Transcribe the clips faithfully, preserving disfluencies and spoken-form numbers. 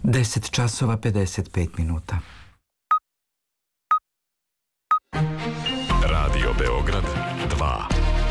deset časova pedeset pet minuta. Radio Beograd dva.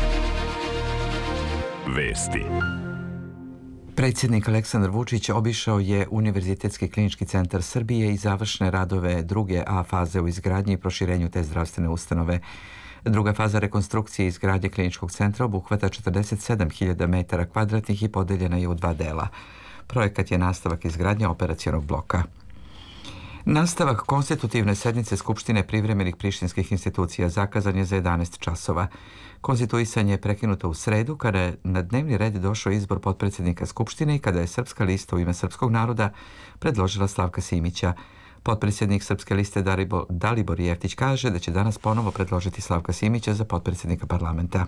Vesti. Predsjednik Aleksandar Vučić obišao je Univerzitetski klinički centar Srbije i završne radove druge A faze u izgradnji i proširenju te zdravstvene ustanove. Druga faza rekonstrukcije i izgradnje kliničkog centra obuhvata četrdeset sedam hiljada metara kvadratnih i podeljena je u dva dela. Projekat je nastavak izgradnje operacionog bloka. Nastavak konstitutivne sednice Skupštine privremenih prištinskih institucija zakazan je za jedanaest časova. Konstituisanje je prekinuto u sredu kada je na dnevni red došao izbor potpredsjednika Skupštine i kada je Srpska lista u ime srpskog naroda predložila Slavka Simića. Potpredsjednik Srpske liste Dalibor Jeftić kaže da će danas ponovo predložiti Slavka Simića za potpredsjednika parlamenta.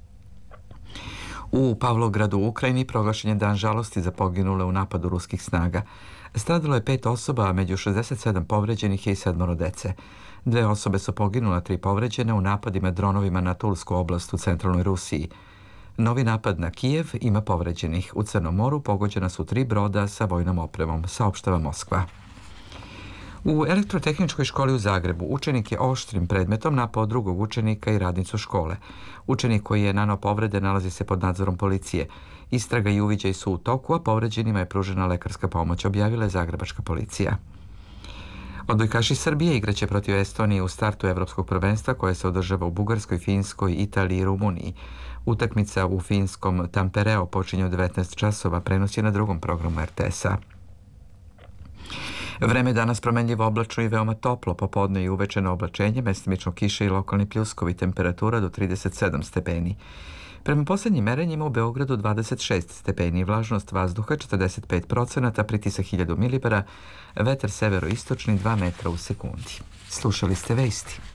U Pavlogradu u Ukrajini proglašen je dan žalosti za poginule u napadu ruskih snaga. Stradalo je pet osoba, a među šezdeset sedam povređenih je i sedmoro dece. Dve osobe su poginule, tri povređene u napadima dronovima na Tulsku oblast u centralnoj Rusiji. Novi napad na Kijev ima povređenih. U Crnom moru pogođena su tri broda sa vojnom opremom, saopštava Moskva. U Elektrotehničkoj školi u Zagrebu učenik je oštrim predmetom napao drugog učenika i radnicu škole. Učenik koji je naneo povrede nalazi se pod nadzorom policije. Istraga i uviđaj su u toku, a povređenima je pružena lekarska pomoć, objavila je zagrebačka policija. Odbojkaši Srbije igraće protiv Estonije u startu evropskog prvenstva koje se održava u Bugarskoj, Finskoj, Italiji i Rumuniji. Utakmica u finskom Tampereo počinje u devetnaest časova, prenos je na drugom programu er te es-a. Vreme danas promenljivo oblačno i veoma toplo, popodne i uveče na oblačenje, mestimično kiše i lokalni pljuskovi, temperatura do trideset sedam stepeni. Prema posljednjim merenjima u Beogradu dvadeset šest stepeni, vlažnost vazduha četrdeset pet procenata, pritisak hiljadu milibara, vetar severoistočni dva metra u sekundi. Slušali ste vesti.